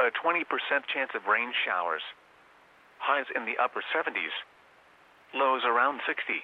A 20% chance of rain showers. Highs in the upper 70s. Lows around 60.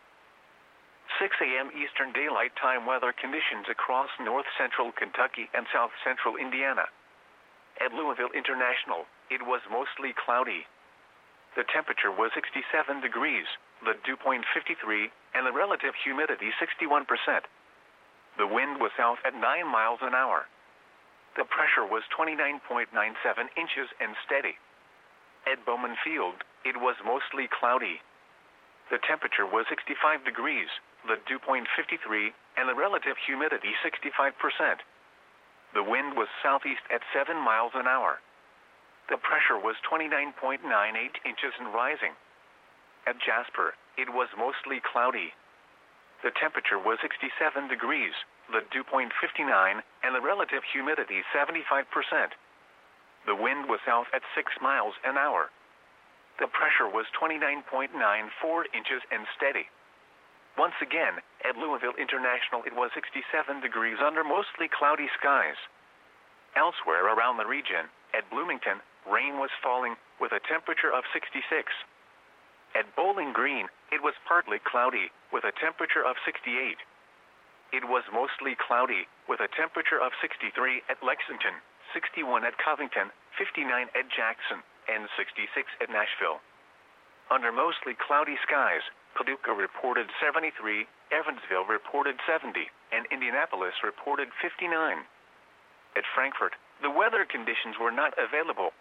6 a.m. Eastern Daylight Time weather conditions across north central Kentucky and south central Indiana. At Louisville International, it was mostly cloudy. The temperature was 67 degrees, the dew point 53, and the relative humidity 61%. The wind was south at 9 miles an hour. The pressure was 29.97 inches and steady. At Bowman Field, it was mostly cloudy. The temperature was 65 degrees, the dew point 53, and the relative humidity 65%. The wind was southeast at 7 miles an hour. The pressure was 29.98 inches and rising. At Jasper, it was mostly cloudy. The temperature was 67 degrees, the dew point 59, and the relative humidity 75%. The wind was south at 6 miles an hour. The pressure was 29.94 inches and steady. Once again, at Louisville International it was 67 degrees under mostly cloudy skies. Elsewhere around the region, at Bloomington, rain was falling with a temperature of 66. At Bowling Green, it was partly cloudy with a temperature of 68. It was mostly cloudy with a temperature of 63 at Lexington, 61 at Covington, 59 at Jackson, and 66 at Nashville. Under mostly cloudy skies, Paducah reported 73, Evansville reported 70, and Indianapolis reported 59. At Frankfort, the weather conditions were not available.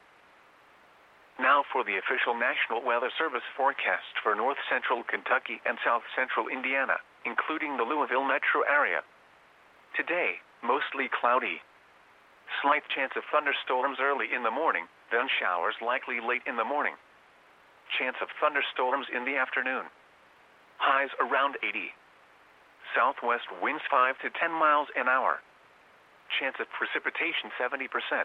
Now for the official National Weather Service forecast for north central Kentucky and south central Indiana, including the Louisville metro area. Today, mostly cloudy. Slight chance of thunderstorms early in the morning, then showers likely late in the morning. Chance of thunderstorms in the afternoon. Highs around 80. Southwest winds 5 to 10 miles an hour. Chance of precipitation 70%.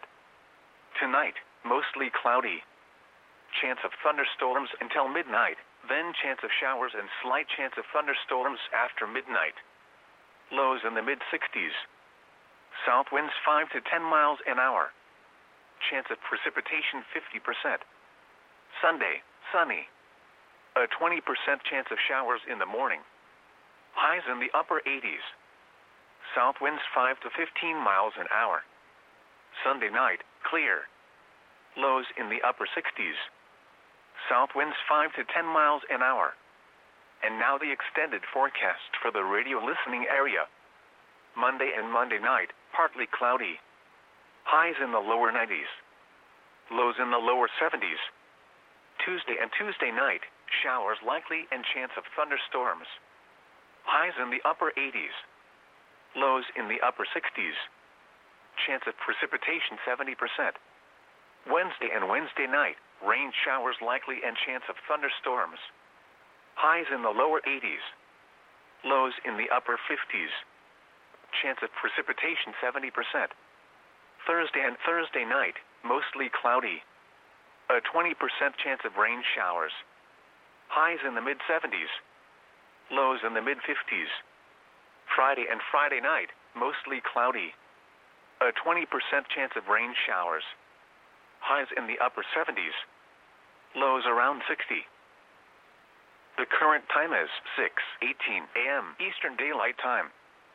Tonight, mostly cloudy. Chance of thunderstorms until midnight, then chance of showers and slight chance of thunderstorms after midnight. Lows in the mid-60s. South winds 5 to 10 miles an hour. Chance of precipitation 50%. Sunday, sunny. A 20% chance of showers in the morning. Highs in the upper 80s. South winds 5 to 15 miles an hour. Sunday night, clear. Lows in the upper 60s. South winds 5 to 10 miles an hour. And now the extended forecast for the radio listening area. Monday and Monday night, partly cloudy. Highs in the lower 90s. Lows in the lower 70s. Tuesday and Tuesday night, showers likely and chance of thunderstorms. Highs in the upper 80s. Lows in the upper 60s. Chance of precipitation 70%. Wednesday and Wednesday night, rain showers likely and chance of thunderstorms. Highs in the lower 80s. Lows in the upper 50s. Chance of precipitation 70%. Thursday and Thursday night, mostly cloudy. A 20% chance of rain showers. Highs in the mid-70s. Lows in the mid-50s. Friday and Friday night, mostly cloudy. A 20% chance of rain showers. Highs in the upper 70s. Lows around 60. The current time is 6:18 a.m. Eastern Daylight Time.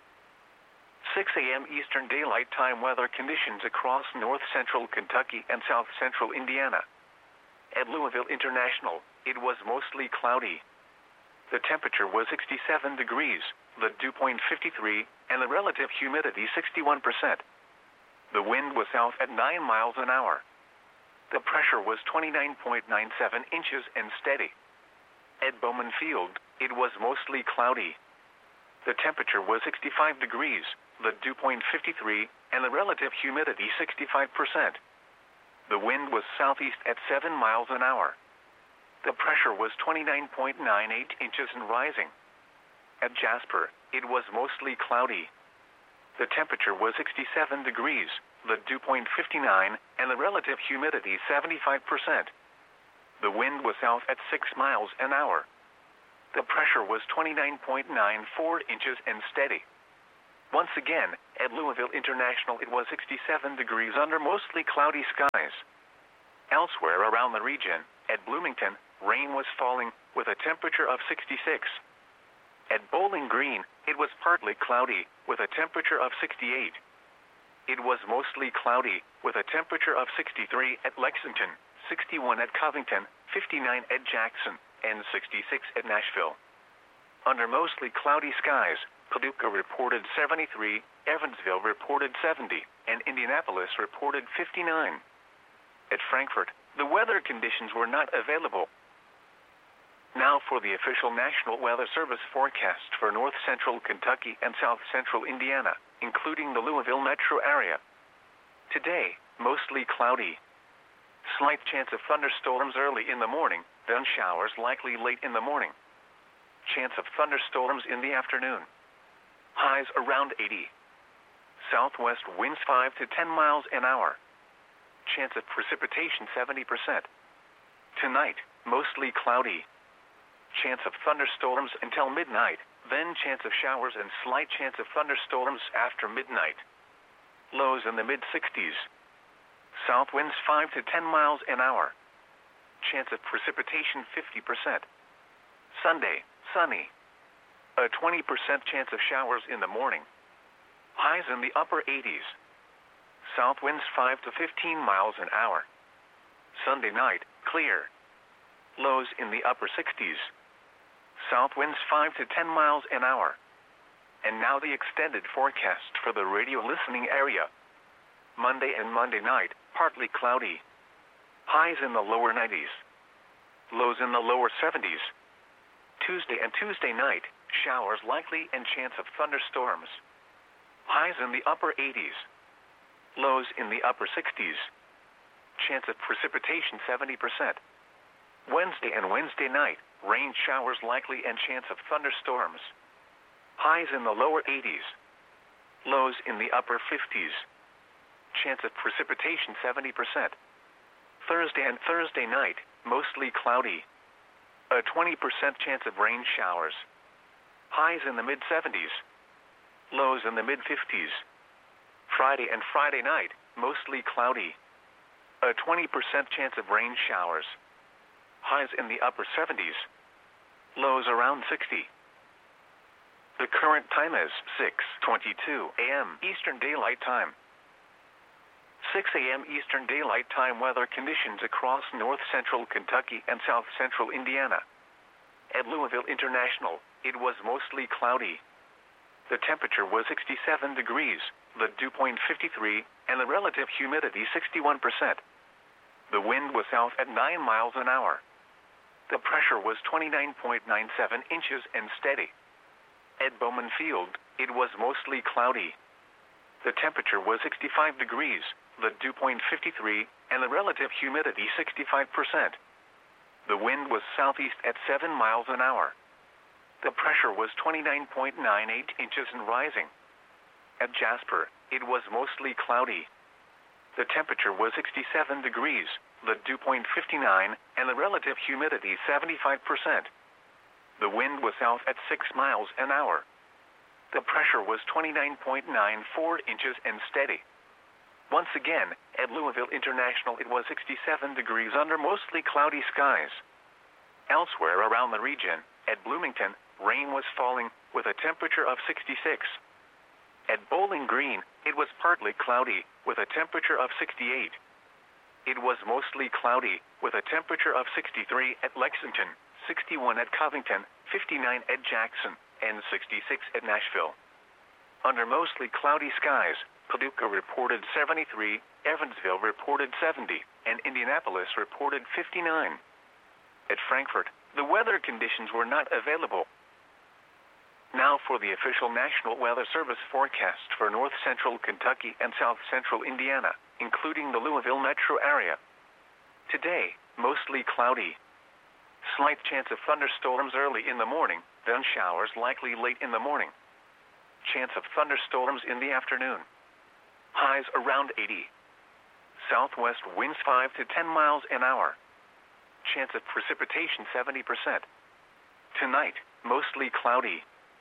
6 a.m. Eastern Daylight Time weather conditions across north central Kentucky and south central Indiana. At Louisville International, it was mostly cloudy. The temperature was 67 degrees, the dew point 53, and the relative humidity 61%. The wind was south at 9 miles an hour. The pressure was 29.97 inches and steady. At Bowman Field, it was mostly cloudy. The temperature was 65 degrees, the dew point 53, and the relative humidity 65%. The wind was southeast at 7 miles an hour. The pressure was 29.98 inches and rising. At Jasper, it was mostly cloudy. The temperature was 67 degrees, the dew point 59, and the relative humidity 75%. The wind was south at 6 miles an hour. The pressure was 29.94 inches and steady. Once again, at Louisville International it was 67 degrees under mostly cloudy skies. Elsewhere around the region, at Bloomington, rain was falling with a temperature of 66. At Bowling Green, it was partly cloudy with a temperature of 68. It was mostly cloudy with a temperature of 63 at Lexington, 61 at Covington, 59 at Jackson, and 66 at Nashville. Under mostly cloudy skies, Paducah reported 73, Evansville reported 70, and Indianapolis reported 59. At Frankfort, the weather conditions were not available. Now for the official National Weather Service forecast for north central Kentucky and south central Indiana, including the Louisville metro area. Today, mostly cloudy. Slight chance of thunderstorms early in the morning, then showers likely late in the morning. Chance of thunderstorms in the afternoon. Highs around 80. Southwest winds 5 to 10 miles an hour. Chance of precipitation 70%. Tonight, mostly cloudy. Chance of thunderstorms until midnight, then chance of showers and slight chance of thunderstorms after midnight. Lows in the mid-60s. South winds 5 to 10 miles an hour. Chance of precipitation 50%. Sunday, sunny. A 20% chance of showers in the morning. Highs in the upper 80s. South winds 5 to 15 miles an hour. Sunday night, clear. Lows in the upper 60s. South winds 5 to 10 miles an hour. And now the extended forecast for the radio listening area. Monday and Monday night, partly cloudy. Highs in the lower 90s. Lows in the lower 70s. Tuesday and Tuesday night, showers likely and chance of thunderstorms. Highs in the upper 80s. Lows in the upper 60s. Chance of precipitation 70%. Wednesday and Wednesday night, rain showers likely and chance of thunderstorms. Highs in the lower 80s. Lows in the upper 50s. Chance of precipitation 70%. Thursday and Thursday night, mostly cloudy. A 20% chance of rain showers. Highs in the mid-70s. Lows in the mid-50s. Friday and Friday night, mostly cloudy. A 20% chance of rain showers. Highs in the upper 70s. Lows around 60. The current time is 6:22 a.m. Eastern Daylight Time. 6 a.m. Eastern Daylight Time weather conditions across north central Kentucky and south central Indiana. At Louisville International, it was mostly cloudy. The temperature was 67 degrees, the dew point 53, and the relative humidity 61%. The wind was south at 9 miles an hour. The pressure was 29.97 inches and steady. At Bowman Field, it was mostly cloudy. The temperature was 65 degrees, the dew point 53, and the relative humidity 65%. The wind was southeast at 7 miles an hour. The pressure was 29.98 inches and rising. At Jasper, it was mostly cloudy. The temperature was 67 degrees, the dew point 59, and the relative humidity 75%. The wind was south at 6 miles an hour. The pressure was 29.94 inches and steady. Once again, at Louisville International it was 67 degrees under mostly cloudy skies. Elsewhere around the region, at Bloomington, rain was falling with a temperature of 66. At Bowling Green, it was partly cloudy with a temperature of 68. It was mostly cloudy with a temperature of 63 at Lexington, 61 at Covington, 59 at Jackson, and 66 at Nashville. Under mostly cloudy skies, Paducah reported 73, Evansville reported 70, and Indianapolis reported 59. At Frankfort, the weather conditions were not available. Now for the official National Weather Service forecast for north central Kentucky and south central Indiana, including the Louisville metro area. Today, mostly cloudy. Slight chance of thunderstorms early in the morning, then showers likely late in the morning. Chance of thunderstorms in the afternoon. Highs around 80. Southwest winds 5 to 10 miles an hour. Chance of precipitation 70%. Tonight, mostly cloudy.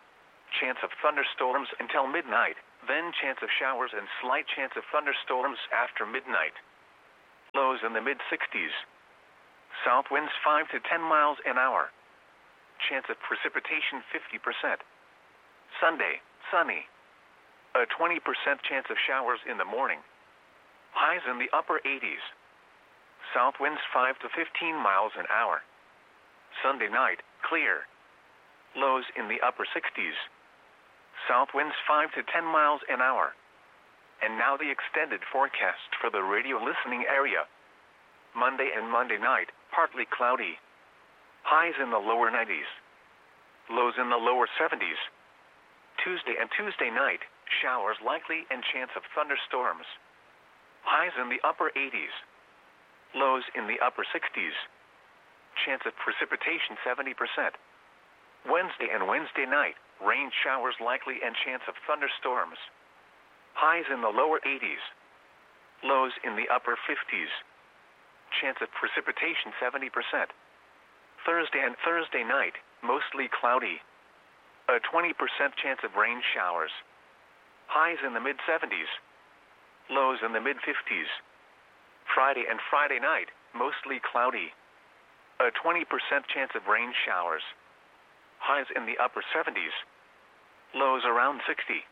chance of thunderstorms until midnight, then chance of showers and slight chance of thunderstorms after midnight. Lows in the mid-60s. South winds 5 to 10 miles an hour. Chance of precipitation 50%. Sunday, sunny. A 20% chance of showers in the morning. Highs in the upper 80s. South winds 5 to 15 miles an hour. Sunday night, clear. Lows in the upper 60s. South winds 5 to 10 miles an hour. And now the extended forecast for the radio listening area. Monday and Monday night, partly cloudy. Highs in the lower 90s. Lows in the lower 70s. Tuesday and Tuesday night, showers likely and chance of thunderstorms. Highs in the upper 80s. Lows in the upper 60s. Chance of precipitation 70%. Wednesday and Wednesday night, rain showers likely and chance of thunderstorms. Highs in the lower 80s. Lows in the upper 50s. Chance of precipitation 70%. Thursday and Thursday night, mostly cloudy. A 20% chance of rain showers. Highs in the mid-70s. Lows in the mid-50s. Friday and Friday night, mostly cloudy. A 20% chance of rain showers. Highs in the upper 70s. Lows around 60.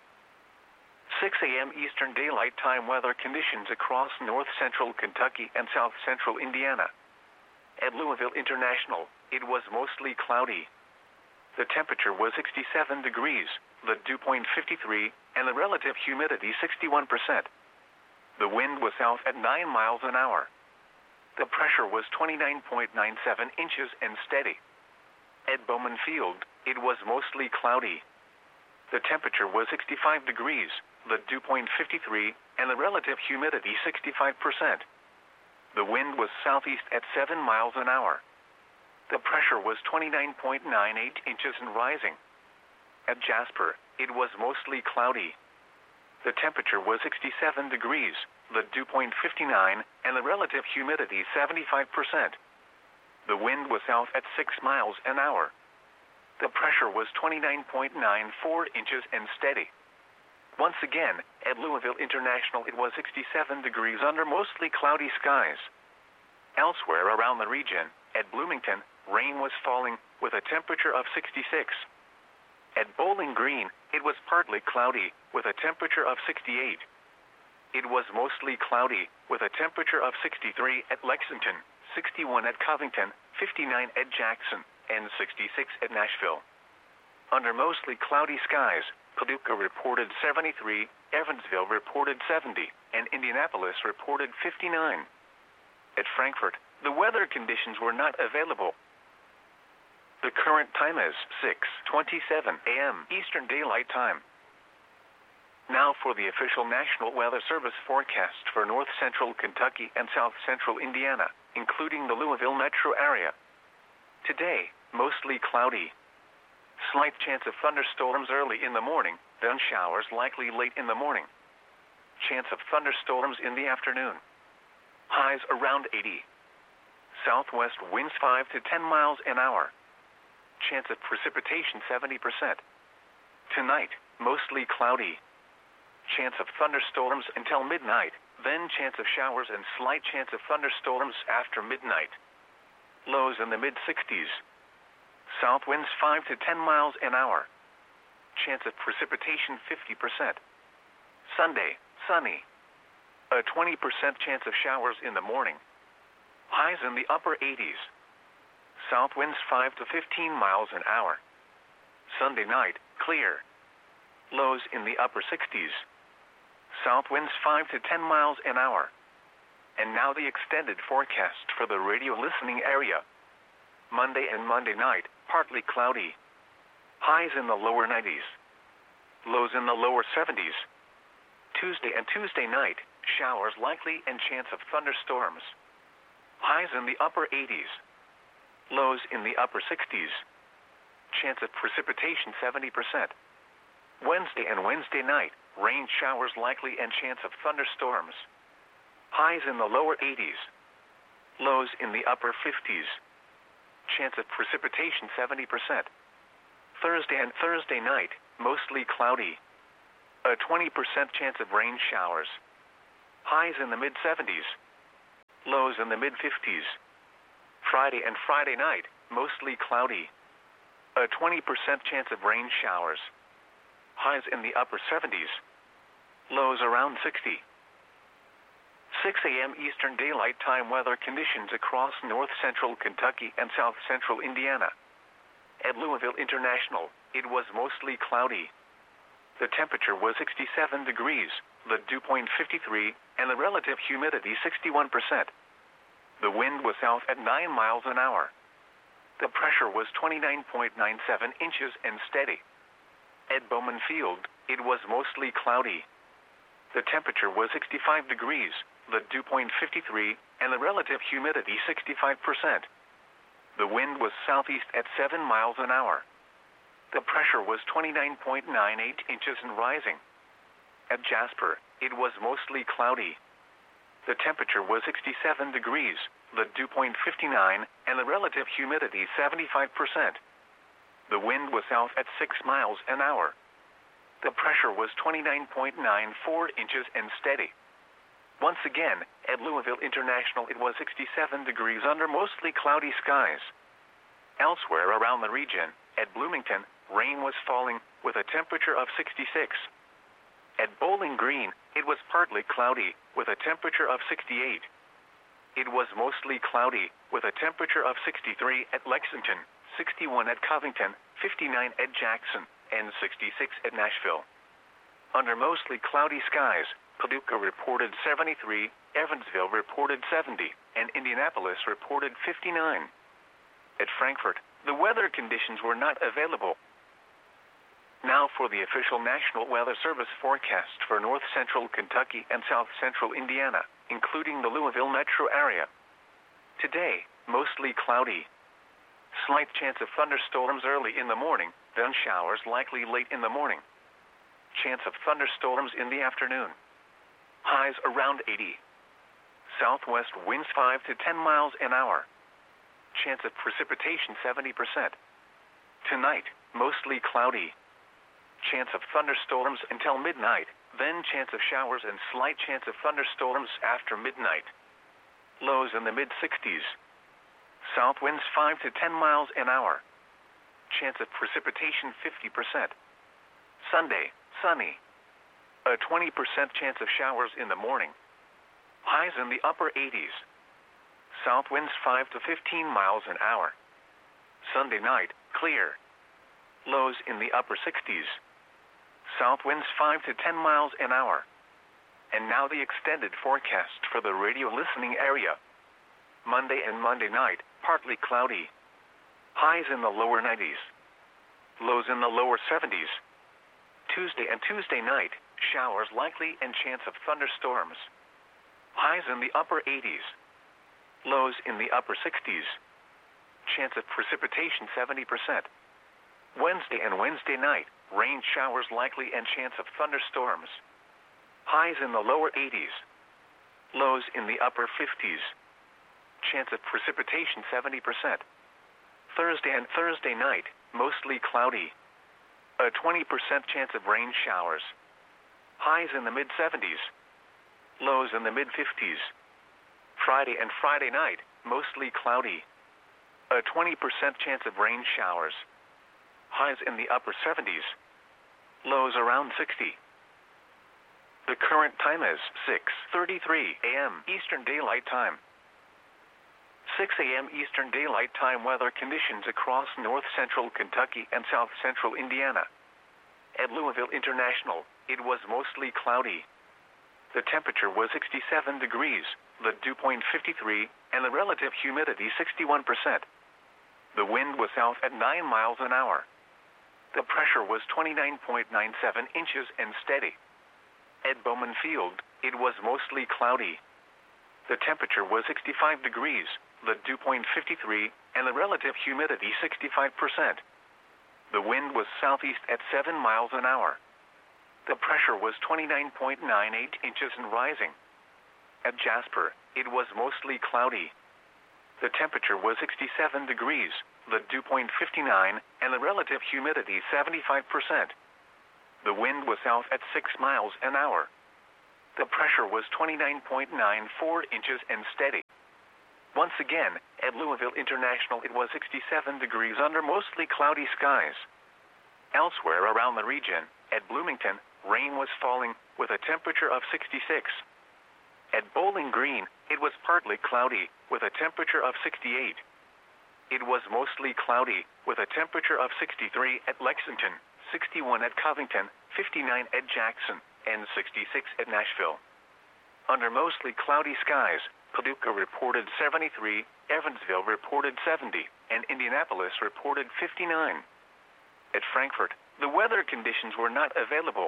6 a.m. Eastern Daylight Time weather conditions across north central Kentucky and south central Indiana. At Louisville International, it was mostly cloudy. The temperature was 67 degrees, the dew point 53, and the relative humidity 61%. The wind was south at 9 miles an hour. The pressure was 29.97 inches and steady. At Bowman Field, it was mostly cloudy. The temperature was 65 degrees, the dew point 53, and the relative humidity 65%. The wind was southeast at 7 miles an hour. The pressure was 29.98 inches and rising. At Jasper, it was mostly cloudy. The temperature was 67 degrees, the dew point 59, and the relative humidity 75%. The wind was south at 6 miles an hour. The pressure was 29.94 inches and steady. Once again, at Louisville International it was 67 degrees under mostly cloudy skies. Elsewhere around the region, at Bloomington, rain was falling with a temperature of 66. At Bowling Green, it was partly cloudy with a temperature of 68. It was mostly cloudy with a temperature of 63 at Lexington, 61 at Covington, 59 at Jackson, and 66 at Nashville. Under mostly cloudy skies, Paducah reported 73, Evansville reported 70, and Indianapolis reported 59. At Frankfort, the weather conditions were not available. The current time is 6:27 a.m. Eastern Daylight Time. Now for the official National Weather Service forecast for north central Kentucky and south central Indiana, including the Louisville metro area. Today, mostly cloudy. Slight chance of thunderstorms early in the morning, then showers likely late in the morning. Chance of thunderstorms in the afternoon. Highs around 80. Southwest winds 5 to 10 miles an hour. Chance of precipitation 70%. Tonight, mostly cloudy. Chance of thunderstorms until midnight, then chance of showers and slight chance of thunderstorms after midnight. Lows in the mid-60s. South winds 5 to 10 miles an hour. Chance of precipitation 50%. Sunday, sunny. A 20% chance of showers in the morning. Highs in the upper 80s. South winds 5 to 15 miles an hour. Sunday night, clear. Lows in the upper 60s. South winds 5 to 10 miles an hour. And now the extended forecast for the radio listening area. Monday and Monday night, partly cloudy. Highs in the lower 90s. Lows in the lower 70s. Tuesday and Tuesday night, showers likely and chance of thunderstorms. Highs in the upper 80s. Lows in the upper 60s. Chance of precipitation 70%. Wednesday and Wednesday night, rain showers likely and chance of thunderstorms. Highs in the lower 80s. Lows in the upper 50s. Chance of precipitation 70%. Thursday and Thursday night, mostly cloudy. A 20% chance of rain showers. Highs in the mid-70s. Lows in the mid-50s. Friday and Friday night, mostly cloudy. A 20% chance of rain showers. Highs in the upper 70s. Lows around 60. 6 a.m. Eastern Daylight Time weather conditions across north central Kentucky and south central Indiana. At Louisville International, it was mostly cloudy. The temperature was 67 degrees, the dew point 53, and the relative humidity 61%. The wind was south at 9 miles an hour. The pressure was 29.97 inches and steady. At Bowman Field, it was mostly cloudy. The temperature was 65 degrees, the dew point 53, and the relative humidity 65%. The wind was southeast at 7 miles an hour. The pressure was 29.98 inches and rising. At Jasper, it was mostly cloudy. The temperature was 67 degrees, the dew point 59, and the relative humidity 75%. The wind was south at 6 miles an hour. The pressure was 29.94 inches and steady. Once again, at Louisville International, it was 67 degrees under mostly cloudy skies. Elsewhere around the region, at Bloomington, rain was falling with a temperature of 66. At Bowling Green, it was partly cloudy with a temperature of 68. It was mostly cloudy with a temperature of 63 at Lexington, 61 at Covington, 59 at Jackson, and 66 at Nashville. Under mostly cloudy skies, Paducah reported 73, Evansville reported 70, and Indianapolis reported 59. At Frankfort, the weather conditions were not available. Now for the official National Weather Service forecast for north central Kentucky and south central Indiana, including the Louisville metro area. Today, mostly cloudy. Slight chance of thunderstorms early in the morning, then showers likely late in the morning. Chance of thunderstorms in the afternoon. Highs around 80. Southwest winds 5 to 10 miles an hour. Chance of precipitation 70%. Tonight, mostly cloudy. Chance of thunderstorms until midnight, then chance of showers and slight chance of thunderstorms after midnight. Lows in the mid-60s. South winds 5 to 10 miles an hour. Chance of precipitation 50%. Sunday, sunny. A 20% chance of showers in the morning. Highs in the upper 80s. South winds 5 to 15 miles an hour. Sunday night, clear. Lows in the upper 60s. South winds 5 to 10 miles an hour. And now the extended forecast for the radio listening area. Monday and Monday night, partly cloudy. Highs in the lower 90s. Lows in the lower 70s. Tuesday and Tuesday night, showers likely and chance of thunderstorms. Highs in the upper 80s. Lows in the upper 60s. Chance of precipitation 70%. Wednesday and Wednesday night, rain showers likely and chance of thunderstorms. Highs in the lower 80s. Lows in the upper 50s. Chance of precipitation 70%. Thursday and Thursday night, mostly cloudy. A 20% chance of rain showers. Highs in the mid-70s. Lows in the mid-50s. Friday and Friday night, mostly cloudy. A 20% chance of rain showers. Highs in the upper 70s. Lows around 60. The current time is 6:33 a.m. Eastern Daylight Time. 6 a.m. Eastern Daylight Time weather conditions across north central Kentucky and south central Indiana. At Louisville International, it was mostly cloudy. The temperature was 67 degrees, the dew point 53, and the relative humidity 61%. The wind was south at 9 miles an hour. The pressure was 29.97 inches and steady. At Bowman Field, it was mostly cloudy. The temperature was 65 degrees, the dew point 53, and the relative humidity 65%. The wind was southeast at 7 miles an hour. The pressure was 29.98 inches and rising. At Jasper, it was mostly cloudy. The temperature was 67 degrees, the dew point 59, and the relative humidity 75%. The wind was south at 6 miles an hour. The pressure was 29.94 inches and steady. Once again, at Louisville International it was 67 degrees under mostly cloudy skies. Elsewhere around the region, at Bloomington, rain was falling with a temperature of 66. At Bowling Green, it was partly cloudy with a temperature of 68. It was mostly cloudy with a temperature of 63 at Lexington, 61 at Covington, 59 at Jackson, and 66 at Nashville. Under mostly cloudy skies, Paducah reported 73, Evansville reported 70, and Indianapolis reported 59. At Frankfort, the weather conditions were not available.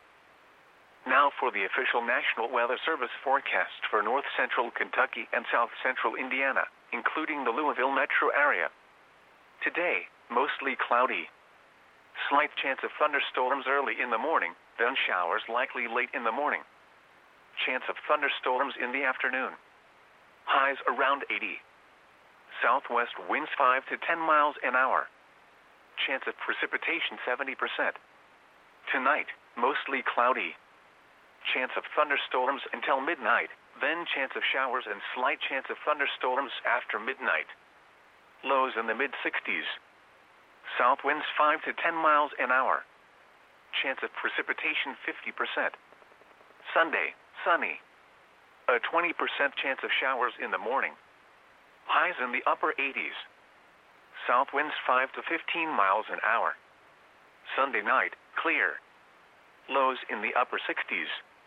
Now for the official National Weather Service forecast for north central Kentucky and south central Indiana, including the Louisville metro area. Today, mostly cloudy. Slight chance of thunderstorms early in the morning, then showers likely late in the morning. Chance of thunderstorms in the afternoon. Highs around 80. Southwest winds 5 to 10 miles an hour. Chance of precipitation 70%. Tonight, mostly cloudy. Chance of thunderstorms until midnight, then chance of showers and slight chance of thunderstorms after midnight. Lows in the mid-60s. South winds 5 to 10 miles an hour. Chance of precipitation 50%. Sunday, sunny. A 20% chance of showers in the morning. Highs in the upper 80s. South winds 5 to 15 miles an hour. Sunday night, clear. Lows in the upper 60s.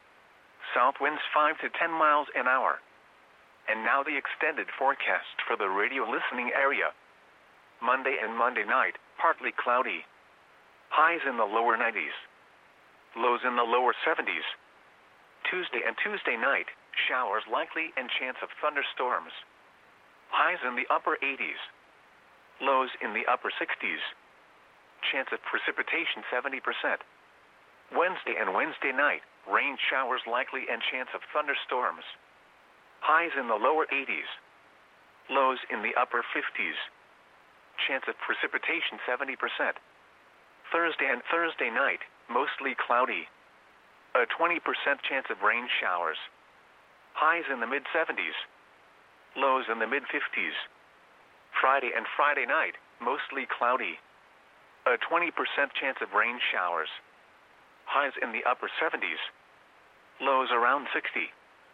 South winds 5 to 10 miles an hour. And now the extended forecast for the radio listening area. Monday and Monday night, partly cloudy. Highs in the lower 90s. Lows in the lower 70s. Tuesday and Tuesday night, showers likely and chance of thunderstorms. Highs in the upper 80s. Lows in the upper 60s. Chance of precipitation 70%. Wednesday and Wednesday night, rain showers likely and chance of thunderstorms. Highs in the lower 80s. Lows in the upper 50s. Chance of precipitation 70%. Thursday and Thursday night, mostly cloudy. A 20% chance of rain showers. Highs in the mid-70s. Lows in the mid-50s. Friday and Friday night, mostly cloudy. A 20% chance of rain showers. Highs in the upper 70s. Lows around 60.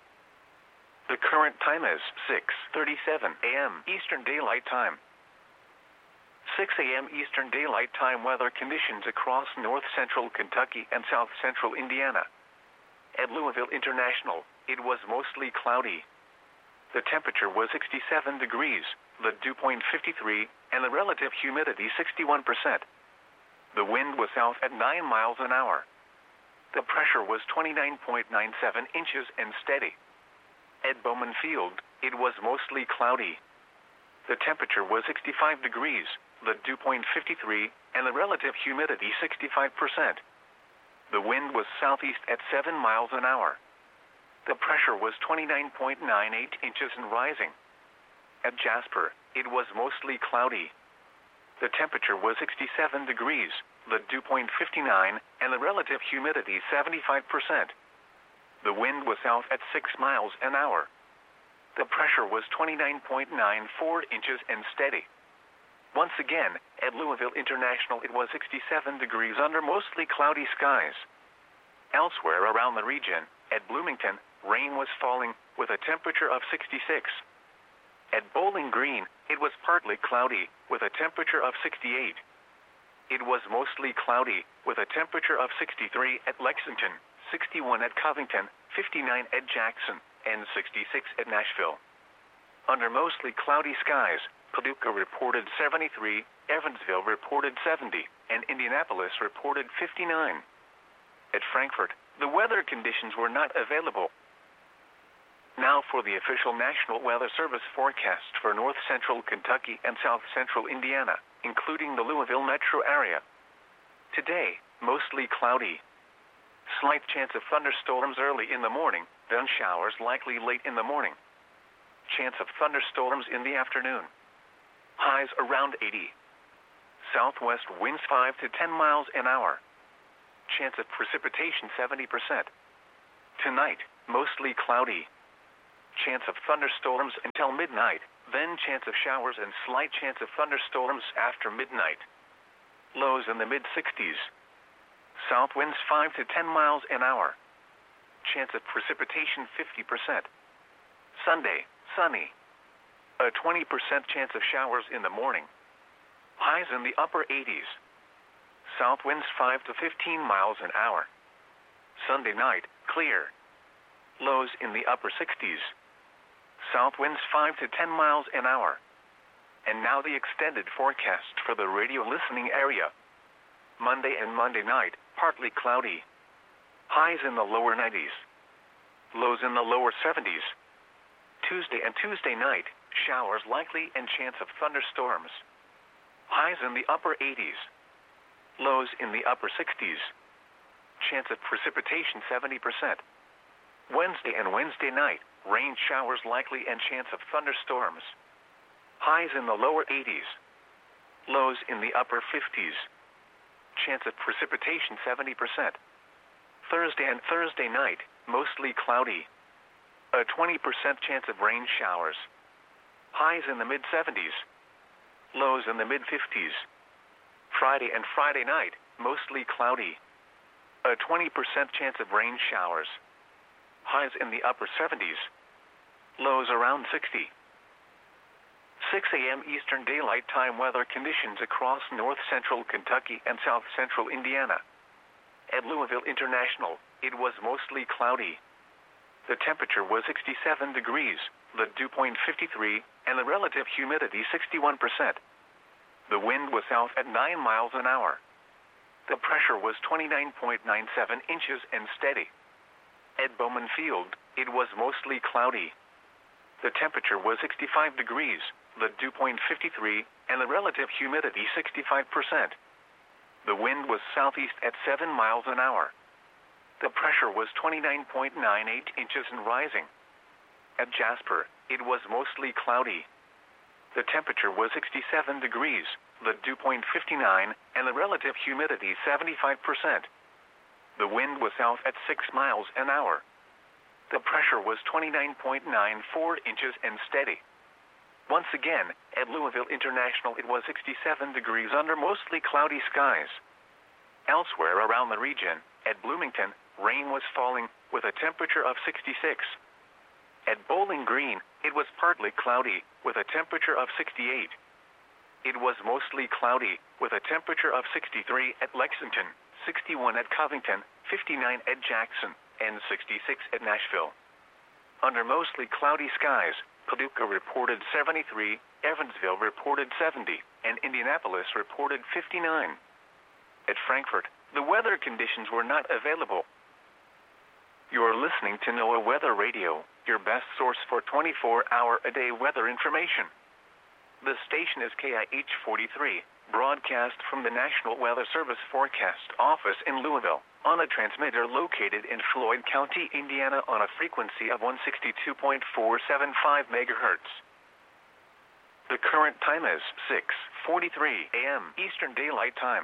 The current time is 6:37 a.m. Eastern Daylight Time. 6 a.m. Eastern Daylight Time weather conditions across north central Kentucky and south central Indiana. At Louisville International, it was mostly cloudy. The temperature was 67 degrees, the dew point 53, and the relative humidity 61%. The wind was south at 9 miles an hour. The pressure was 29.97 inches and steady. At Bowman Field, it was mostly cloudy. The temperature was 65 degrees, the dew point 53, and the relative humidity 65%. The wind was southeast at 7 miles an hour. The pressure was 29.98 inches and rising. At Jasper, it was mostly cloudy. The temperature was 67 degrees, the dew point 59, and the relative humidity 75%. The wind was south at 6 miles an hour. The pressure was 29.94 inches and steady. Once again, at Louisville International it was 67 degrees under mostly cloudy skies. Elsewhere around the region, at Bloomington, rain was falling with a temperature of 66. At Bowling Green, it was partly cloudy with a temperature of 68. It was mostly cloudy with a temperature of 63 at Lexington, 61 at Covington, 59 at Jackson, and 66 at Nashville. Under mostly cloudy skies, Paducah reported 73, Evansville reported 70, and Indianapolis reported 59. At Frankfort, the weather conditions were not available. Now for the official National Weather Service forecast for north central Kentucky and south central Indiana, including the Louisville metro area. Today, mostly cloudy. Slight chance of thunderstorms early in the morning, then showers likely late in the morning. chance of thunderstorms in the afternoon. Highs around 80. Southwest winds 5 to 10 miles an hour. Chance of precipitation 70%. Tonight, mostly cloudy. Chance of thunderstorms until midnight, then chance of showers and slight chance of thunderstorms after midnight. Lows in the mid-60s. South winds 5 to 10 miles an hour. Chance of precipitation 50%. Sunday, sunny. A 20% chance of showers in the morning. Highs in the upper 80s. South winds 5 to 15 miles an hour. Sunday night, clear. Lows in the upper 60s. South winds 5 to 10 miles an hour. And now the extended forecast for the radio listening area. Monday and Monday night, partly cloudy. Highs in the lower 90s. Lows in the lower 70s. Tuesday and Tuesday night, showers likely and chance of thunderstorms. Highs in the upper 80s. Lows in the upper 60s. Chance of precipitation 70%. Wednesday and Wednesday night, rain showers likely and chance of thunderstorms. Highs in the lower 80s. Lows in the upper 50s. Chance of precipitation 70%. Thursday and Thursday night, mostly cloudy. A 20% chance of rain showers. Highs in the mid-70s. Lows in the mid-50s. Friday and Friday night, mostly cloudy. A 20% chance of rain showers. Highs in the upper 70s. Lows around 60. 6 a.m. Eastern Daylight Time weather conditions across north-central Kentucky and south-central Indiana. At Louisville International, it was mostly cloudy. The temperature was 67 degrees, the dew point 53, and the relative humidity 61%. The wind was south at 9 miles an hour. The pressure was 29.97 inches and steady. At Bowman Field, it was mostly cloudy. The temperature was 65 degrees, the dew point 53, and the relative humidity 65%. The wind was southeast at 7 miles an hour. The pressure was 29.98 inches and rising. At Jasper, it was mostly cloudy. The temperature was 67 degrees, the dew point 59, and the relative humidity 75%. The wind was south at 6 miles an hour. The pressure was 29.94 inches and steady. Once again, at Louisville International it was 67 degrees under mostly cloudy skies. Elsewhere around the region, at Bloomington, rain was falling with a temperature of 66. At Bowling Green, it was partly cloudy with a temperature of 68. It was mostly cloudy with a temperature of 63 at Lexington, 61 at Covington, 59 at Jackson, and 66 at Nashville. Under mostly cloudy skies, Paducah reported 73, Evansville reported 70, and Indianapolis reported 59. At Frankfort, the weather conditions were not available. You are listening to NOAA Weather Radio, your best source for 24-hour-a-day weather information. The station is KIH 43, broadcast from the National Weather Service Forecast Office in Louisville, on a transmitter located in Floyd County, Indiana on a frequency of 162.475 MHz. The current time is 6:43 a.m. Eastern Daylight Time.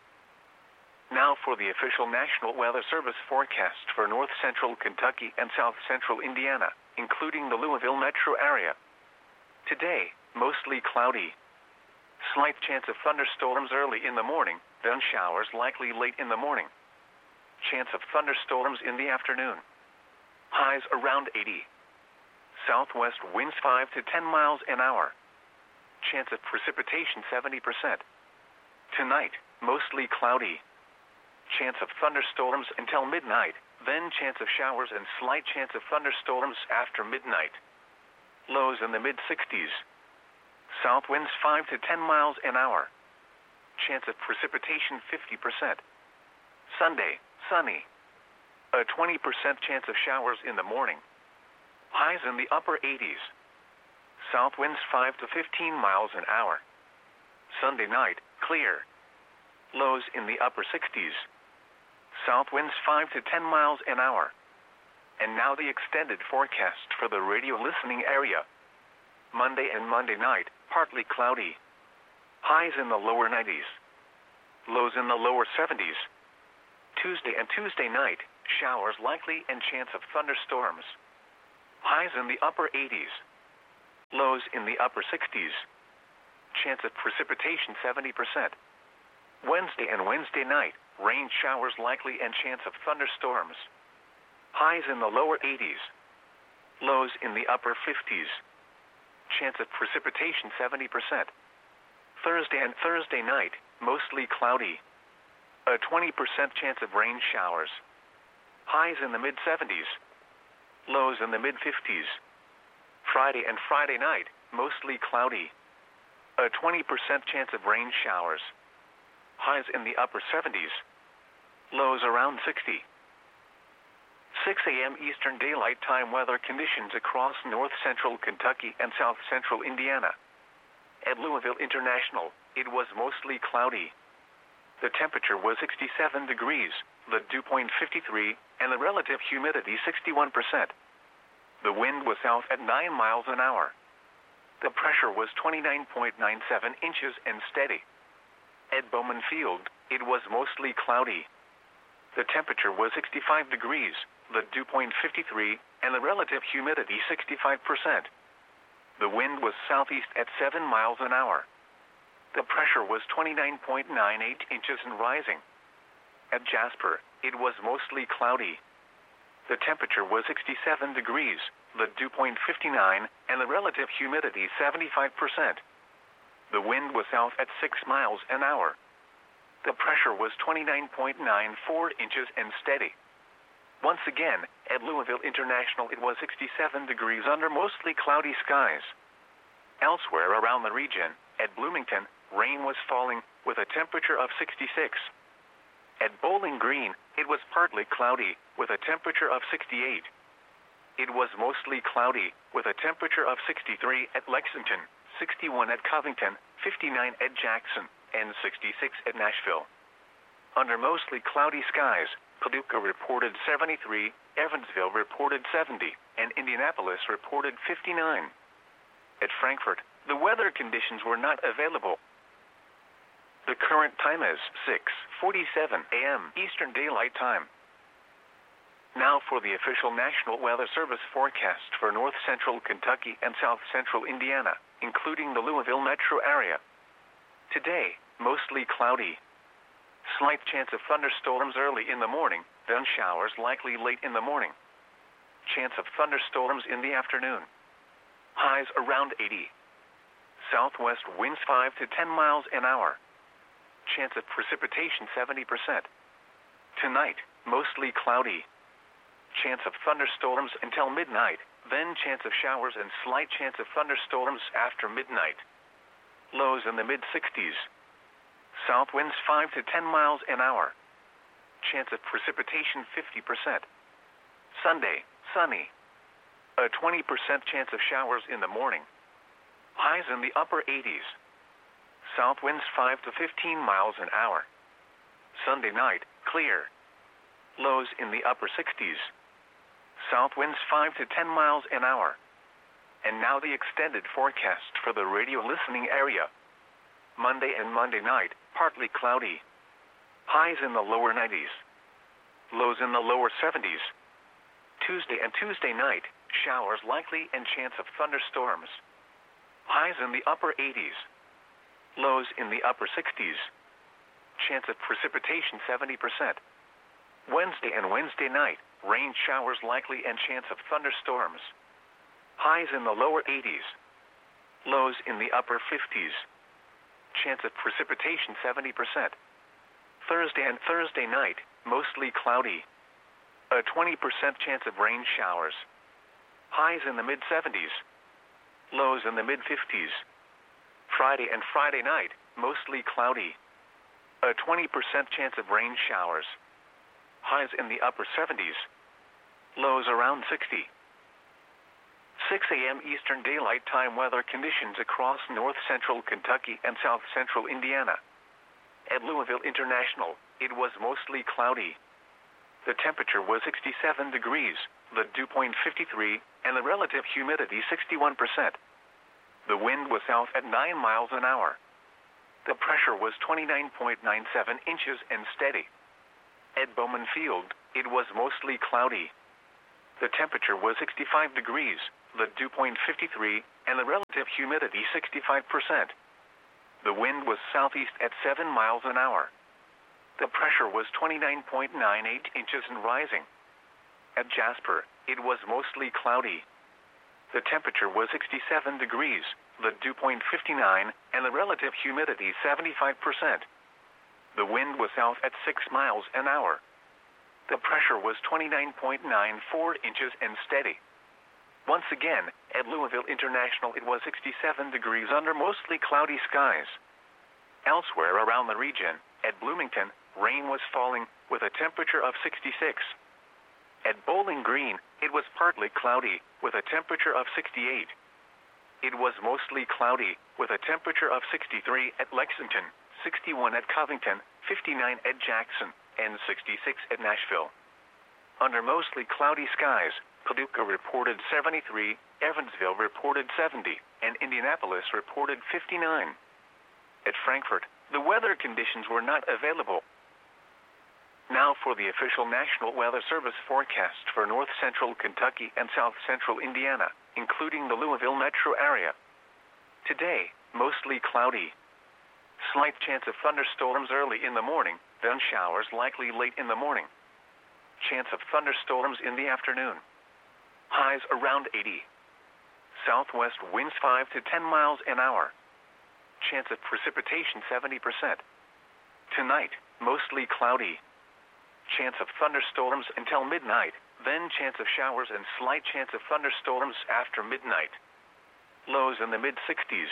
Now for the official National Weather Service forecast for north-central Kentucky and south-central Indiana, including the Louisville metro area. Today, mostly cloudy. Slight chance of thunderstorms early in the morning, then showers likely late in the morning. Chance of thunderstorms in the afternoon. Highs around 80. Southwest winds 5 to 10 miles an hour. Chance of precipitation 70%. Tonight, mostly cloudy. Chance of thunderstorms until midnight, then chance of showers and slight chance of thunderstorms after midnight. Lows in the mid-60s. South winds 5 to 10 miles an hour. Chance of precipitation 50%. Sunday, sunny. A 20% chance of showers in the morning. Highs in the upper 80s. South winds 5 to 15 miles an hour. Sunday night, clear. Lows in the upper 60s. South winds 5 to 10 miles an hour. And now the extended forecast for the radio listening area. Monday and Monday night, partly cloudy. Highs in the lower 90s. Lows in the lower 70s. Tuesday and Tuesday night, showers likely and chance of thunderstorms. Highs in the upper 80s. Lows in the upper 60s. Chance of precipitation 70%. Wednesday and Wednesday night, rain showers likely and chance of thunderstorms. Highs in the lower 80s. Lows in the upper 50s. Chance of precipitation 70%. Thursday and Thursday night, mostly cloudy. A 20% chance of rain showers. Highs in the mid-70s. Lows in the mid-50s. Friday and Friday night, mostly cloudy. A 20% chance of rain showers. Highs in the upper 70s. Lows around 60. 6 a.m. Eastern Daylight Time weather conditions across north central Kentucky and south central Indiana. At Louisville International, it was mostly cloudy. The temperature was 67 degrees, the dew point 53, and the relative humidity 61%. The wind was south at 9 miles an hour. The pressure was 29.97 inches and steady. At Bowman Field, it was mostly cloudy. The temperature was 65 degrees, the dew point 53, and the relative humidity 65%. The wind was southeast at 7 miles an hour. The pressure was 29.98 inches and rising. At Jasper, it was mostly cloudy. The temperature was 67 degrees, the dew point 59, and the relative humidity 75%. The wind was south at 6 miles an hour. The pressure was 29.94 inches and steady. Once again, at Louisville International it was 67 degrees under mostly cloudy skies. Elsewhere around the region, at Bloomington, rain was falling with a temperature of 66. At Bowling Green, it was partly cloudy with a temperature of 68. It was mostly cloudy with a temperature of 63 at Lexington, 61 at Covington, 59 at Jackson, and 66 at Nashville. Under mostly cloudy skies, Paducah reported 73, Evansville reported 70, and Indianapolis reported 59. At Frankfort, the weather conditions were not available. The current time is 6:47 a.m. Eastern Daylight Time. Now for the official National Weather Service forecast for north central Kentucky and south central Indiana, including the Louisville metro area. Today, mostly cloudy. Slight chance of thunderstorms early in the morning, then showers likely late in the morning. Chance of thunderstorms in the afternoon. Highs around 80. Southwest winds 5 to 10 miles an hour. Chance of precipitation 70%. Tonight, mostly cloudy. Chance of thunderstorms until midnight, then chance of showers and slight chance of thunderstorms after midnight. Lows in the mid-60s. South winds 5 to 10 miles an hour. Chance of precipitation 50%. Sunday, sunny. A 20% chance of showers in the morning. Highs in the upper 80s. South winds 5 to 15 miles an hour. Sunday night, clear. Lows in the upper 60s. South winds 5 to 10 miles an hour. And now the extended forecast for the radio listening area. Monday and Monday night, partly cloudy. Highs in the lower 90s. Lows in the lower 70s. Tuesday and Tuesday night, showers likely and chance of thunderstorms. Highs in the upper 80s. Lows in the upper 60s. Chance of precipitation 70%. Wednesday and Wednesday night, rain showers likely and chance of thunderstorms. Highs in the lower 80s. Lows in the upper 50s. Chance of precipitation 70%. Thursday and Thursday night, mostly cloudy. A 20% chance of rain showers. Highs in the mid-70s. Lows in the mid-50s. Friday and Friday night, mostly cloudy. A 20% chance of rain showers. Highs in the upper 70s. Lows around 60. 6 a.m. Eastern Daylight Time weather conditions across north central Kentucky and south central Indiana. At Louisville International, it was mostly cloudy. The temperature was 67 degrees, the dew point 53, and the relative humidity 61%. The wind was south at 9 miles an hour. The pressure was 29.97 inches and steady. At Bowman Field, it was mostly cloudy. The temperature was 65 degrees, the dew point 53, and the relative humidity 65%. The wind was southeast at 7 miles an hour. The pressure was 29.98 inches and rising. At Jasper, it was mostly cloudy. The temperature was 67 degrees, the dew point 59, and the relative humidity 75%. The wind was south at 6 miles an hour. The pressure was 29.94 inches and steady. Once again, at Louisville International it was 67 degrees under mostly cloudy skies. Elsewhere around the region, at Bloomington, rain was falling with a temperature of 66. At Bowling Green, it was partly cloudy with a temperature of 68. It was mostly cloudy with a temperature of 63 at Lexington, 61 at Covington, 59 at Jackson, and 66 at Nashville. Under mostly cloudy skies, Paducah reported 73, Evansville reported 70, and Indianapolis reported 59. At Frankfort, the weather conditions were not available. Now for the official National Weather Service forecast for north central Kentucky and south central Indiana, including the Louisville metro area. Today, mostly cloudy. Slight chance of thunderstorms early in the morning, then showers likely late in the morning. Chance of thunderstorms in the afternoon. Highs around 80. Southwest winds 5 to 10 miles an hour. Chance of precipitation 70%. Tonight, mostly cloudy. Chance of thunderstorms until midnight, then chance of showers and slight chance of thunderstorms after midnight. Lows in the mid-60s.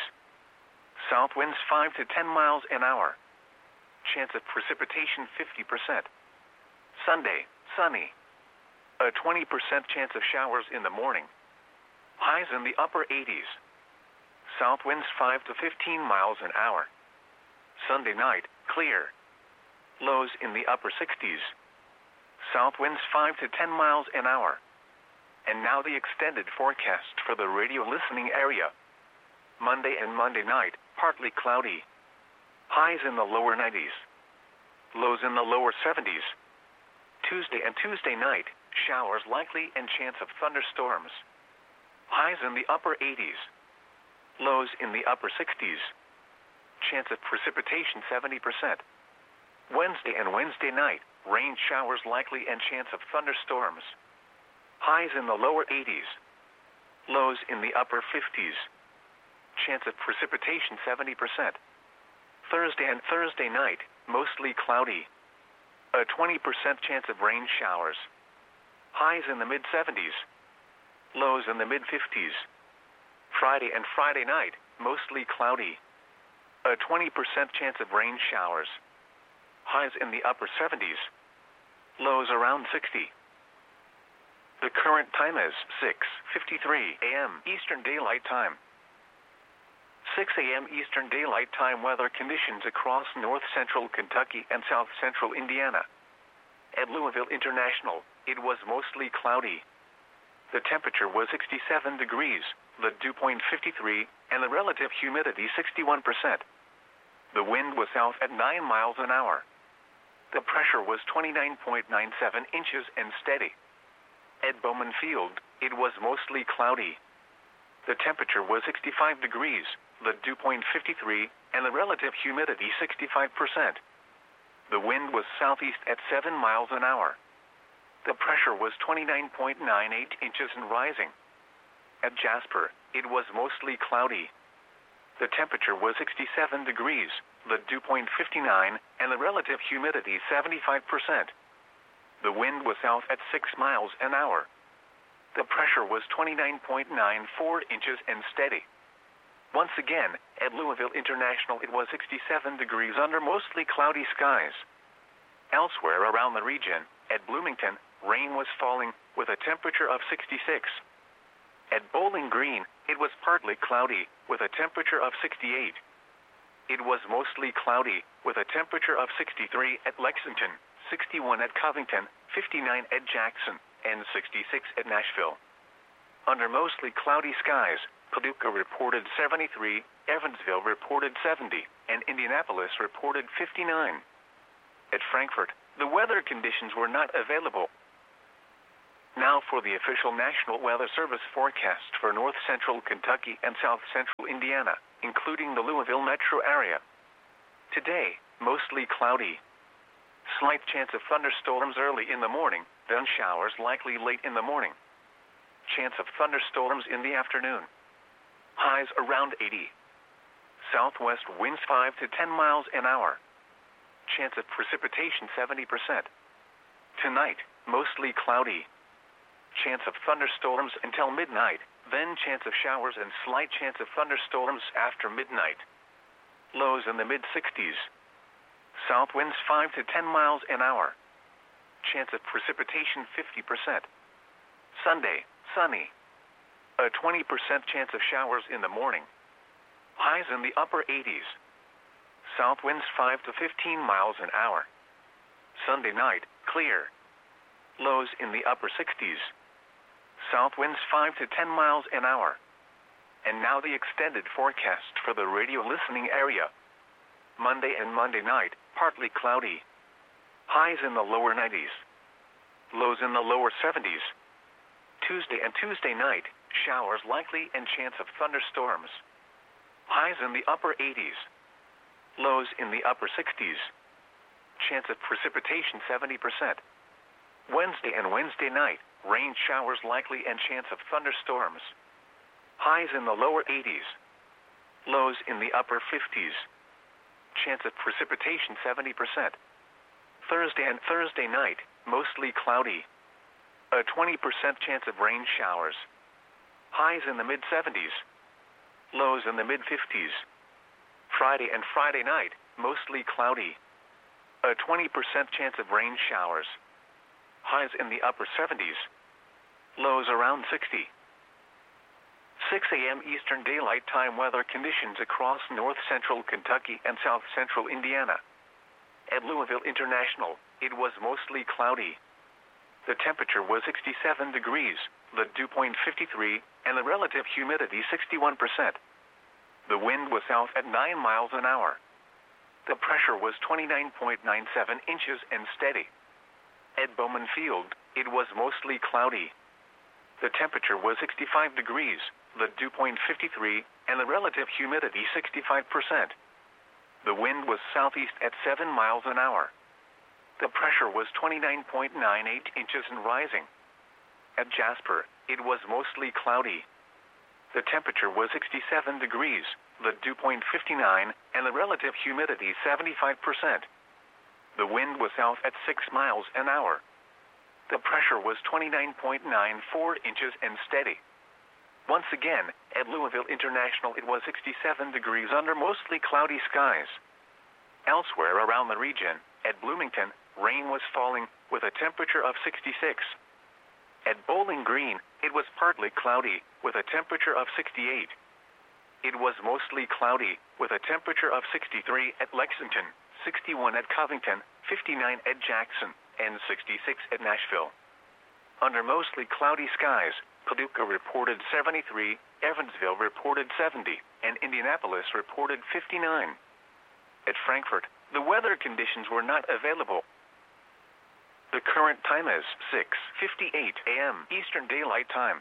South winds 5 to 10 miles an hour. Chance of precipitation 50%. Sunday, sunny. A 20% chance of showers in the morning. Highs in the upper 80s. South winds 5 to 15 miles an hour. Sunday night, clear. Lows in the upper 60s. South winds 5 to 10 miles an hour. And now the extended forecast for the radio listening area. Monday and Monday night, partly cloudy. Highs in the lower 90s. Lows in the lower 70s. Tuesday and Tuesday night, showers likely and chance of thunderstorms. Highs in the upper 80s. Lows in the upper 60s. Chance of precipitation 70%. Wednesday and Wednesday night, rain showers likely and chance of thunderstorms. Highs in the lower 80s. Lows in the upper 50s. Chance of precipitation 70%. Thursday and Thursday night, mostly cloudy. A 20% chance of rain showers. Highs in the mid-70s. Lows in the mid-50s. Friday and Friday night, mostly cloudy. A 20% chance of rain showers. Highs in the upper 70s. Lows around 60. The current time is 6:53 a.m. Eastern Daylight Time. 6 a.m. Eastern Daylight Time weather conditions across north central Kentucky and south central Indiana. At Louisville International, it was mostly cloudy. The temperature was 67 degrees, the dew point 53, and the relative humidity 61%. The wind was south at 9 miles an hour. The pressure was 29.97 inches and steady. At Bowman Field, it was mostly cloudy. The temperature was 65 degrees, the dew point 53, and the relative humidity 65%. The wind was southeast at 7 miles an hour. The pressure was 29.98 inches and rising. At Jasper, it was mostly cloudy. The temperature was 67 degrees, the dew point 59, and the relative humidity 75%. The wind was south at 6 miles an hour. The pressure was 29.94 inches and steady. Once again, at Louisville International it was 67 degrees under mostly cloudy skies. Elsewhere around the region, at Bloomington, rain was falling with a temperature of 66. At Bowling Green, it was partly cloudy with a temperature of 68. It was mostly cloudy with a temperature of 63 at Lexington, 61 at Covington, 59 at Jackson, and 66 at Nashville. Under mostly cloudy skies, Paducah reported 73, Evansville reported 70, and Indianapolis reported 59. At Frankfort, the weather conditions were not available. Now for the official National Weather Service forecast for north central Kentucky and south central Indiana, including the Louisville metro area. Today, mostly cloudy. Slight chance of thunderstorms early in the morning, then showers likely late in the morning. Chance of thunderstorms in the afternoon. Highs around 80. Southwest winds 5 to 10 miles an hour. Chance of precipitation 70%. Tonight, mostly cloudy. Chance of thunderstorms until midnight, then chance of showers and slight chance of thunderstorms after midnight. Lows in the mid-60s. South winds 5 to 10 miles an hour. Chance of precipitation 50%. Sunday, sunny. A 20% chance of showers in the morning. Highs in the upper 80s. South winds 5 to 15 miles an hour. Sunday night, clear. Lows in the upper 60s. South winds 5 to 10 miles an hour. And now the extended forecast for the radio listening area. Monday and Monday night, partly cloudy. Highs in the lower 90s. Lows in the lower 70s. Tuesday and Tuesday night, showers likely and chance of thunderstorms. Highs in the upper 80s. Lows in the upper 60s. Chance of precipitation 70%. Wednesday and Wednesday night, rain showers likely and chance of thunderstorms. Highs in the lower 80s. Lows in the upper 50s. Chance of precipitation 70%. Thursday and Thursday night, mostly cloudy. A 20% chance of rain showers. Highs in the mid-70s. Lows in the mid-50s. Friday and Friday night, mostly cloudy. A 20% chance of rain showers. Highs in the upper 70s. Lows around 60. 6 a.m. Eastern Daylight Time weather conditions across north central Kentucky and south central Indiana. At Louisville International, it was mostly cloudy. The temperature was 67 degrees, the dew point 53, and the relative humidity 61%. The wind was south at 9 miles an hour. The pressure was 29.97 inches and steady. At Bowman Field, it was mostly cloudy. The temperature was 65 degrees, the dew point 53, and the relative humidity 65%. The wind was southeast at 7 miles an hour. The pressure was 29.98 inches and rising. At Jasper, it was mostly cloudy. The temperature was 67 degrees, the dew point 59, and the relative humidity 75%. The wind was south at 6 miles an hour. The pressure was 29.94 inches and steady. Once again, at Louisville International, it was 67 degrees under mostly cloudy skies. Elsewhere around the region, at Bloomington, rain was falling with a temperature of 66. At Bowling Green, it was partly cloudy with a temperature of 68. It was mostly cloudy with a temperature of 63 at Lexington, 61 at Covington, 59 at Jackson, and 66 at Nashville. Under mostly cloudy skies, Paducah reported 73, Evansville reported 70, and Indianapolis reported 59. At Frankfort, the weather conditions were not available. The current time is 6:58 a.m. Eastern Daylight Time.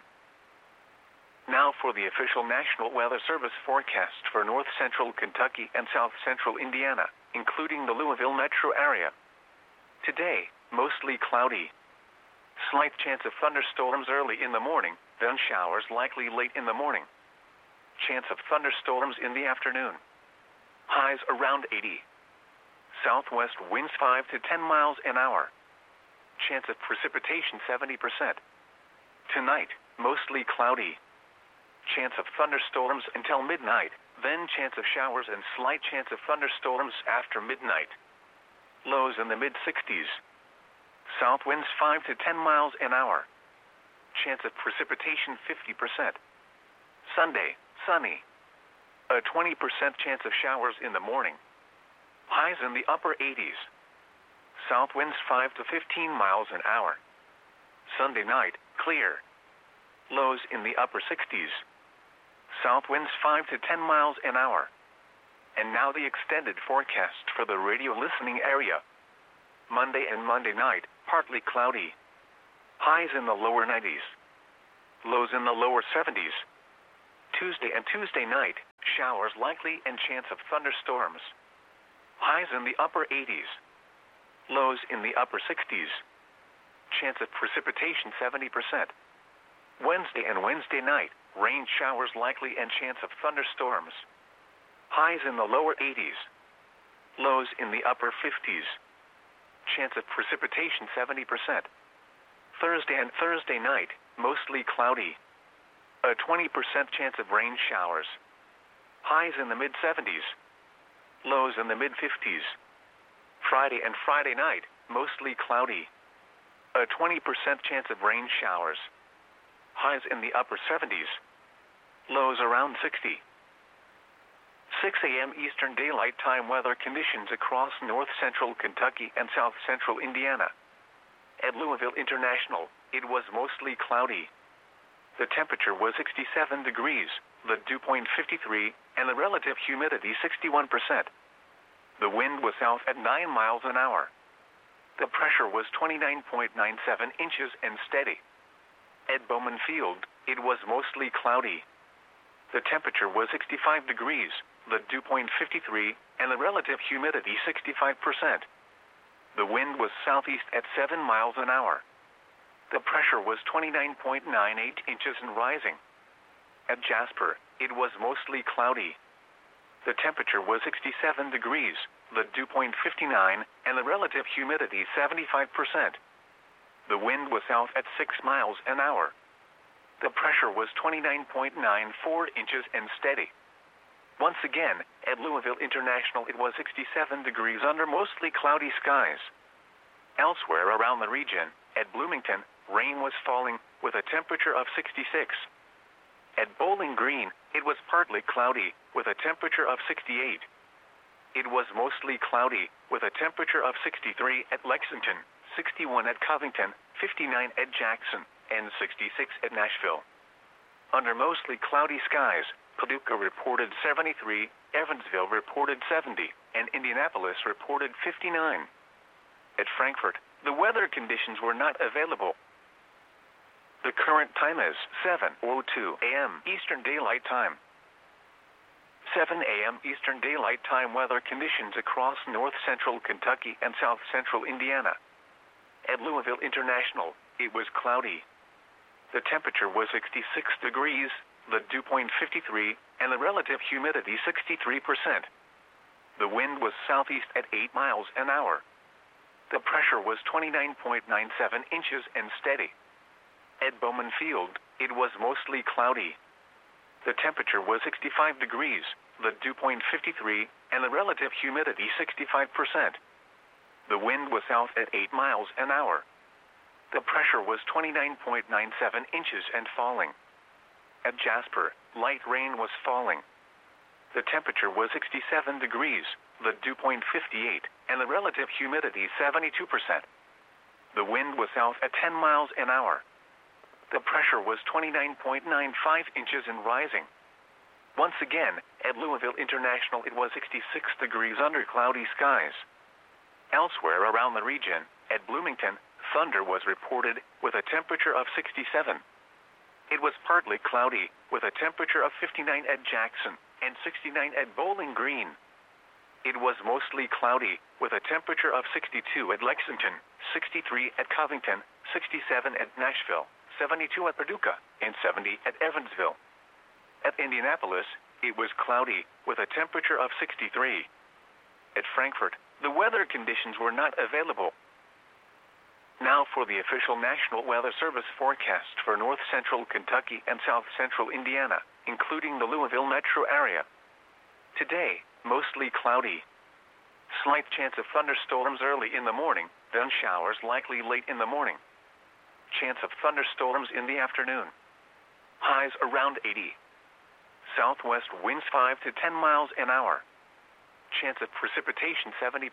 Now for the official National Weather Service forecast for north central Kentucky and south central Indiana, including the Louisville metro area. Today, mostly cloudy. Slight chance of thunderstorms early in the morning, then showers likely late in the morning. Chance of thunderstorms in the afternoon. Highs around 80. Southwest winds 5 to 10 miles an hour. Chance of precipitation 70%. Tonight, mostly cloudy. Chance of thunderstorms until midnight, then chance of showers and slight chance of thunderstorms after midnight. Lows in the mid-60s. South winds 5 to 10 miles an hour. Chance of precipitation 50%. Sunday, sunny. A 20% chance of showers in the morning. Highs in the upper 80s. South winds 5 to 15 miles an hour. Sunday night, clear. Lows in the upper 60s. south winds 5 to 10 miles an hour. And now the extended forecast for the radio listening area. Monday and Monday night, partly cloudy. Highs in the lower 90s. Lows in the lower 70s. Tuesday and Tuesday night, showers likely and chance of thunderstorms. Highs in the upper 80s. Lows in the upper 60s. Chance of precipitation 70%. Wednesday and Wednesday night, rain showers likely and chance of thunderstorms. Highs in the lower 80s. Lows in the upper 50s. Chance of precipitation 70%. Thursday and Thursday night, mostly cloudy. A 20% chance of rain showers. Highs in the mid-70s. Lows in the mid-50s. Friday and Friday night, mostly cloudy. A 20% chance of rain showers. Highs in the upper 70s. Lows around 60. 6 a.m. Eastern Daylight Time weather conditions across north central Kentucky and south central Indiana. At Louisville International, it was mostly cloudy. The temperature was 67 degrees, the dew point 53, and the relative humidity 61%. The wind was south at 9 miles an hour. The pressure was 29.97 inches and steady. At Bowman Field, it was mostly cloudy. The temperature was 65 degrees, the dew point 53, and the relative humidity 65%. The wind was southeast at 7 miles an hour. The pressure was 29.98 inches and rising. At Jasper, it was mostly cloudy. The temperature was 67 degrees, the dew point 59, and the relative humidity 75%. The wind was south at 6 miles an hour. The pressure was 29.94 inches and steady. Once again, at Louisville International it was 67 degrees under mostly cloudy skies. Elsewhere around the region, at Bloomington, rain was falling with a temperature of 66. At Bowling Green, it was partly cloudy with a temperature of 68. It was mostly cloudy with a temperature of 63 at Lexington, 61 at Covington, 59 at Jackson, and 66 at Nashville. Under mostly cloudy skies, Paducah reported 73, Evansville reported 70, and Indianapolis reported 59. At Frankfort, the weather conditions were not available. The current time is 7:02 a.m. Eastern Daylight Time. 7 a.m. Eastern Daylight Time weather conditions across north central Kentucky and south central Indiana. At Louisville International, it was cloudy. The temperature was 66 degrees, the dew point 53, and the relative humidity 63%. The wind was southeast at 8 miles an hour. The pressure was 29.97 inches and steady. At Bowman Field, it was mostly cloudy. The temperature was 65 degrees, the dew point 53, and the relative humidity 65%. The wind was south at 8 miles an hour. The pressure was 29.97 inches and falling. At Jasper, light rain was falling. The temperature was 67 degrees, the dew point 58, and the relative humidity 72%. The wind was south at 10 miles an hour. The pressure was 29.95 inches and rising. Once again, at Louisville International it was 66 degrees under cloudy skies. Elsewhere around the region, at Bloomington, thunder was reported with a temperature of 67. It was partly cloudy with a temperature of 59 at Jackson and 69 at Bowling Green. It was mostly cloudy with a temperature of 62 at Lexington, 63 at Covington, 67 at Nashville, 72 at Paducah, and 70 at Evansville. At Indianapolis, it was cloudy with a temperature of 63. At Frankfort, the weather conditions were not available. Now for the official National Weather Service forecast for north central Kentucky and south central Indiana, including the Louisville metro area. Today, mostly cloudy. Slight chance of thunderstorms early in the morning, then showers likely late in the morning. Chance of thunderstorms in the afternoon. Highs around 80. Southwest winds 5 to 10 miles an hour. Chance of precipitation 70%.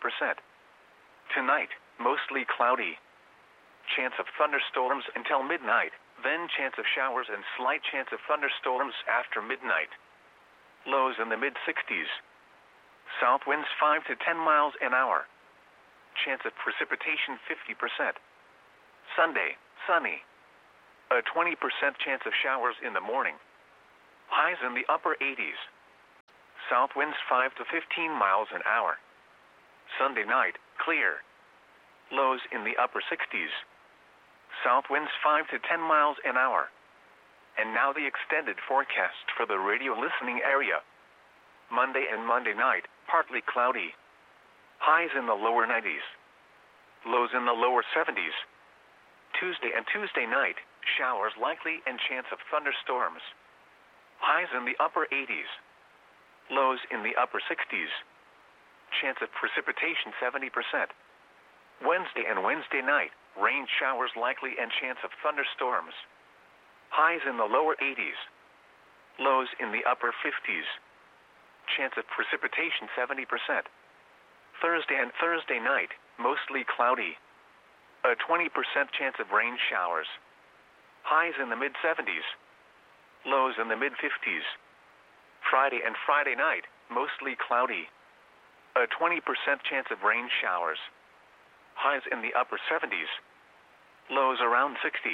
Tonight, mostly cloudy. Chance of thunderstorms until midnight, then chance of showers and slight chance of thunderstorms after midnight. Lows in the mid-60s. South winds 5 to 10 miles an hour. Chance of precipitation 50%. Sunday, sunny. A 20% chance of showers in the morning. Highs in the upper 80s. South winds 5 to 15 miles an hour. Sunday night, clear. Lows in the upper 60s. South winds 5 to 10 miles an hour. And now the extended forecast for the radio listening area. Monday and Monday night, partly cloudy. Highs in the lower 90s. Lows in the lower 70s. Tuesday and Tuesday night, showers likely and chance of thunderstorms. Highs in the upper 80s. Lows in the upper 60s. Chance of precipitation 70%. Wednesday and Wednesday night, rain showers likely and chance of thunderstorms. Highs in the lower 80s. Lows in the upper 50s. Chance of precipitation 70%. Thursday and Thursday night, mostly cloudy. A 20% chance of rain showers. Highs in the mid-70s. Lows in the mid-50s. Friday and Friday night, mostly cloudy. A 20% chance of rain showers. Highs in the upper 70s. Lows around 60.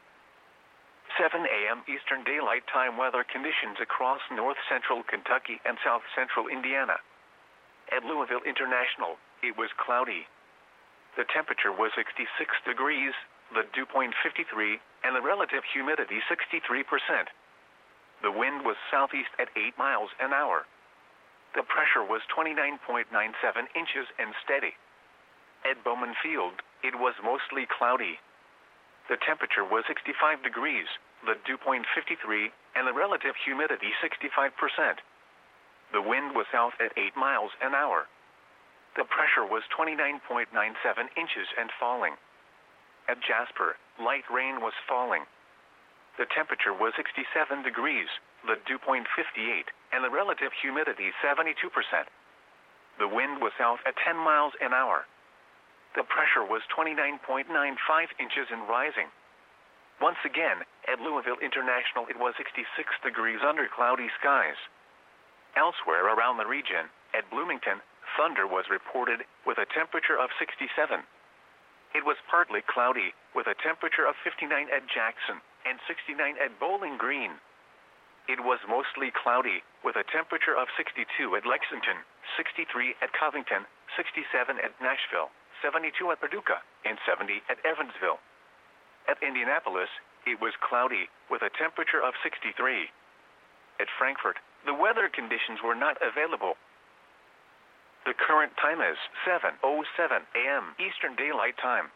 7 a.m. Eastern Daylight Time weather conditions across north-central Kentucky and south-central Indiana. At Louisville International, it was cloudy. The temperature was 66 degrees, the dew point 53, and the relative humidity 63%. The wind was southeast at 8 miles an hour. The pressure was 29.97 inches and steady. At Bowman Field, it was mostly cloudy. The temperature was 65 degrees, the dew point 53, and the relative humidity 65%. The wind was south at 8 miles an hour. The pressure was 29.97 inches and falling. At Jasper, light rain was falling. The temperature was 67 degrees, the dew point 58, and the relative humidity 72%. The wind was south at 10 miles an hour. The pressure was 29.95 inches and rising. Once again, at Louisville International it was 66 degrees under cloudy skies. Elsewhere around the region, at Bloomington, thunder was reported with a temperature of 67. It was partly cloudy, with a temperature of 59 at Jackson and 69 at Bowling Green. It was mostly cloudy, with a temperature of 62 at Lexington, 63 at Covington, 67 at Nashville, 72 at Paducah, and 70 at Evansville. At Indianapolis, it was cloudy, with a temperature of 63. At Frankfort, the weather conditions were not available. The current time is 7:07 a.m. Eastern Daylight Time.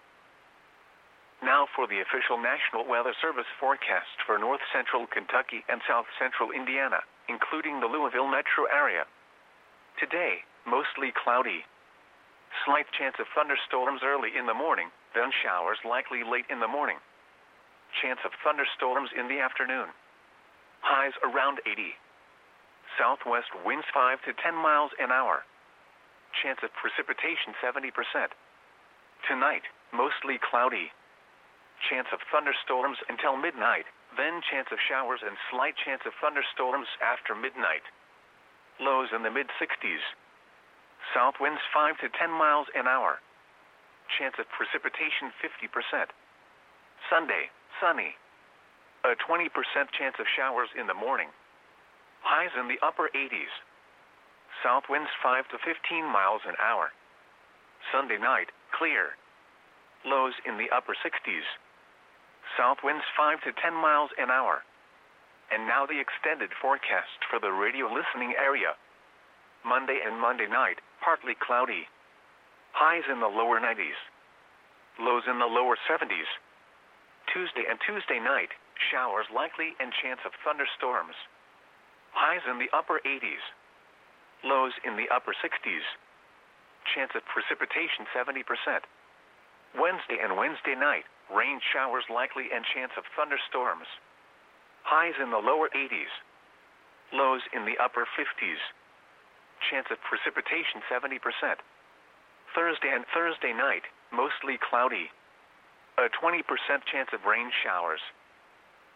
Now for the official National Weather Service forecast for north-central Kentucky and south-central Indiana, including the Louisville metro area. Today, mostly cloudy. Slight chance of thunderstorms early in the morning, then showers likely late in the morning. Chance of thunderstorms in the afternoon. Highs around 80. Southwest winds 5 to 10 miles an hour. Chance of precipitation 70%. Tonight, mostly cloudy. Chance of thunderstorms until midnight, then chance of showers and slight chance of thunderstorms after midnight. Lows in the mid-60s. South winds 5 to 10 miles an hour. Chance of precipitation 50%. Sunday, sunny. A 20% chance of showers in the morning. Highs in the upper 80s. South winds 5 to 15 miles an hour. Sunday night, clear. Lows in the upper 60s. South winds 5 to 10 miles an hour. And now the extended forecast for the radio listening area. Monday and Monday night, partly cloudy. Highs in the lower 90s. Lows in the lower 70s. Tuesday and Tuesday night, showers likely and chance of thunderstorms. Highs in the upper 80s. Lows in the upper 60s. Chance of precipitation 70%. Wednesday and Wednesday night, rain showers likely and chance of thunderstorms. Highs in the lower 80s. Lows in the upper 50s. Chance of precipitation 70%. Thursday and Thursday night, mostly cloudy. A 20% chance of rain showers.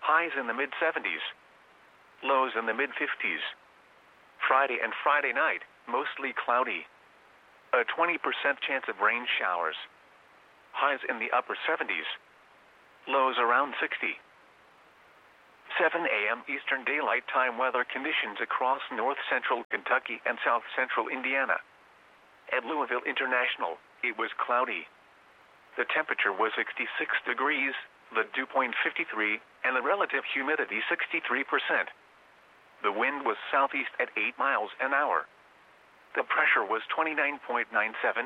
Highs in the mid-70s. Lows in the mid-50s. Friday and Friday night, mostly cloudy. A 20% chance of rain showers. Highs in the upper 70s. Lows around 60. 7 a.m. Eastern Daylight Time weather conditions across north-central Kentucky and south-central Indiana. At Louisville International, it was cloudy. The temperature was 66 degrees, the dew point 53, and the relative humidity 63%. The wind was southeast at 8 miles an hour. The pressure was 29.97